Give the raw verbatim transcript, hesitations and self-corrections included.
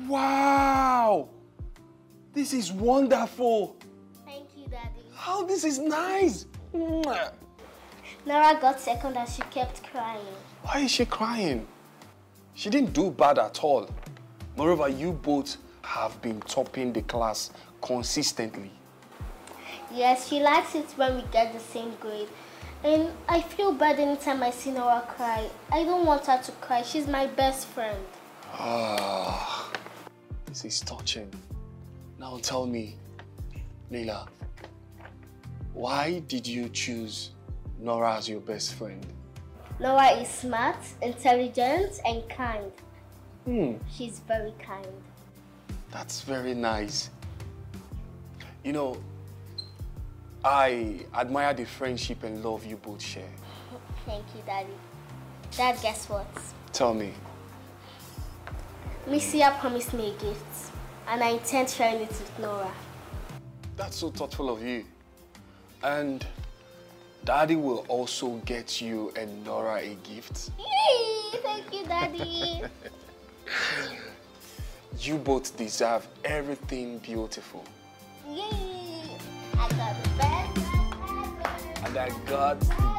Wow! This is wonderful. Thank you, Daddy. Oh, this is nice. Nora got second and she kept crying. Why is she crying? She didn't do bad at all. Moreover, you both have been topping the class consistently. Yes, she likes it when we get the same grade. And I feel bad anytime I see Nora cry. I don't want her to cry. She's my best friend. Ah, this is touching. Now tell me, Leila, why did you choose Nora as your best friend? Nora is smart, intelligent, and kind. Hmm. She's very kind. That's very nice. You know, I admire the friendship and love you both share. Thank you, Daddy. Dad, guess what? Tell me. Misia promised me a gift, and I intend sharing it with Nora. That's so thoughtful of you. And Daddy will also get you and Nora a gift. Yay! Thank you, Daddy. You both deserve everything beautiful. Yay! I got the best ever. And I got the